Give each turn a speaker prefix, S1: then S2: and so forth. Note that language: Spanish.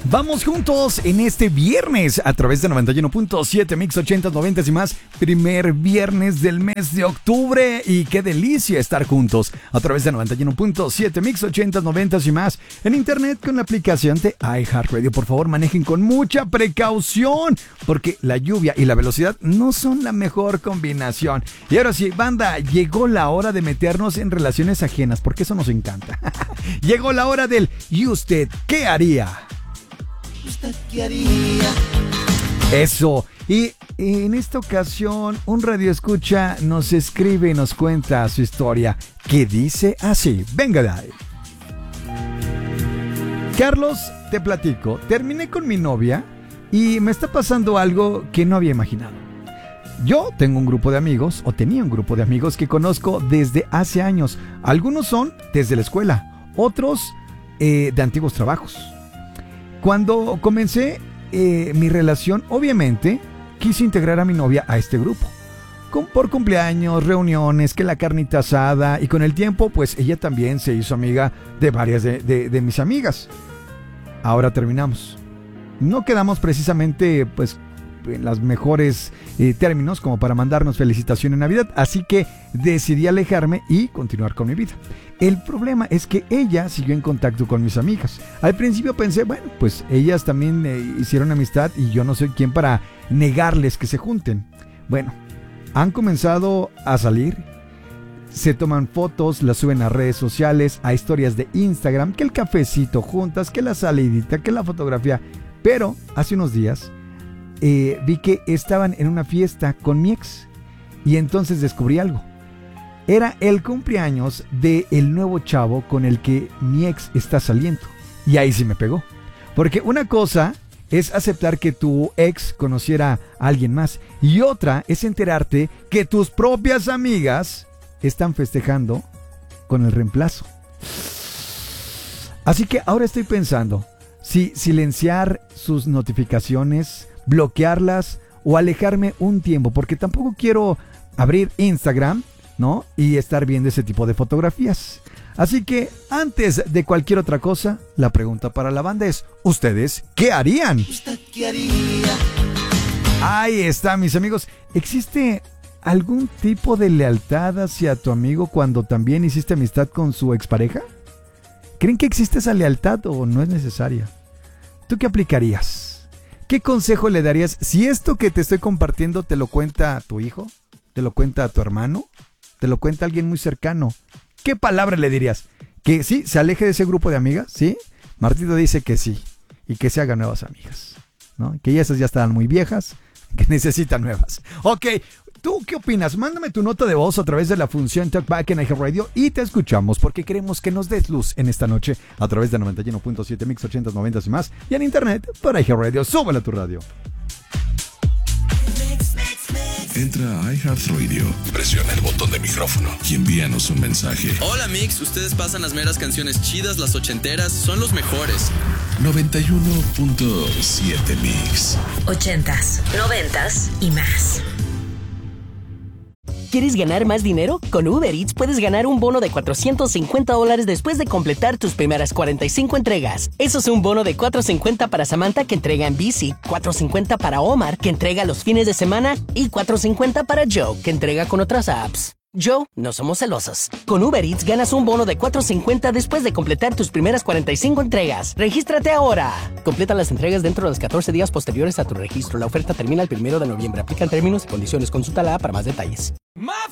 S1: Vamos juntos en este viernes a través de 91.7 Mix 80, 90 y más. Primer viernes del mes de octubre y qué delicia estar juntos a través de 91.7 Mix 80, 90 y más. En internet con la aplicación de iHeartRadio. Por favor, manejen con mucha precaución porque la lluvia y la velocidad no son la mejor combinación. Y ahora sí, banda, llegó la hora de meternos en relaciones ajenas porque eso nos encanta. Llegó la hora del ¿y usted qué haría?
S2: ¿Usted qué haría?
S1: Eso. Y en esta ocasión, un radioescucha nos escribe y nos cuenta su historia, que dice así. Venga de ahí. Carlos, te platico. Terminé con mi novia y me está pasando algo que no había imaginado. Yo tengo un grupo de amigos, o tenía un grupo de amigos que conozco desde hace años. Algunos son desde la escuela, otros de antiguos trabajos. Cuando comencé mi relación, obviamente, quise integrar a mi novia a este grupo. Por cumpleaños, reuniones, que la carnita asada, y con el tiempo, pues ella también se hizo amiga de varias de mis amigas. Ahora terminamos. No quedamos precisamente, pues, en los mejores términos como para mandarnos felicitación en Navidad, así que decidí alejarme y continuar con mi vida. El problema es que ella siguió en contacto con mis amigas. Al principio pensé, bueno, pues ellas también hicieron amistad y yo no soy quien para negarles que se junten. Bueno, han comenzado a salir, se toman fotos, las suben a redes sociales, a historias de Instagram, que el cafecito juntas, que la salidita, que la fotografía. Pero hace unos días vi que estaban en una fiesta con mi ex y entonces descubrí algo. Era el cumpleaños del nuevo chavo con el que mi ex está saliendo. Y ahí sí me pegó. Porque una cosa es aceptar que tu ex conociera a alguien más y otra es enterarte que tus propias amigas están festejando con el reemplazo. Así que ahora estoy pensando si silenciar sus notificaciones, bloquearlas o alejarme un tiempo, porque tampoco quiero abrir Instagram, ¿no? Y estar viendo ese tipo de fotografías. Así que antes de cualquier otra cosa, la pregunta para la banda es: ¿ustedes qué harían?
S2: ¿Usted qué haría?
S1: Ahí está, mis amigos. ¿Existe algún tipo de lealtad hacia tu amigo cuando también hiciste amistad con su expareja? ¿Creen que existe esa lealtad o no es necesaria? ¿Tú qué aplicarías? ¿Qué consejo le darías si esto que te estoy compartiendo te lo cuenta tu hijo? ¿Te lo cuenta tu hermano? ¿Te lo cuenta alguien muy cercano? ¿Qué palabra le dirías? ¿Que sí, se aleje de ese grupo de amigas? ¿Sí? Martito dice que sí. Y que se haga nuevas amigas, ¿no? Que esas ya están muy viejas, que necesitan nuevas. Ok, ¿tú qué opinas? Mándame tu nota de voz a través de la función Talkback en iHeartRadio y te escuchamos porque queremos que nos des luz en esta noche a través de 91.7 Mix 80, 90 y más. Y en internet por iHeartRadio. Súbele a tu radio.
S3: Entra a iHeartRadio, presiona el botón de micrófono y envíanos un mensaje.
S4: Hola Mix, ustedes pasan las meras canciones chidas, las ochenteras, son los mejores.
S3: 91.7 Mix.
S5: 80s, 90s y más.
S6: ¿Quieres ganar más dinero? Con Uber Eats puedes ganar un bono de $450 después de completar tus primeras 45 entregas. Eso es un bono de $450 para Samantha, que entrega en bici, $450 para Omar, que entrega los fines de semana, y $450 para Joe, que entrega con otras apps. Joe, no somos celosos. Con Uber Eats ganas un bono de $450 después de completar tus primeras 45 entregas. ¡Regístrate ahora! Completa las entregas dentro de los 14 días posteriores a tu registro. La oferta termina el 1 de noviembre. Aplican términos y condiciones. Consulta la app para más detalles.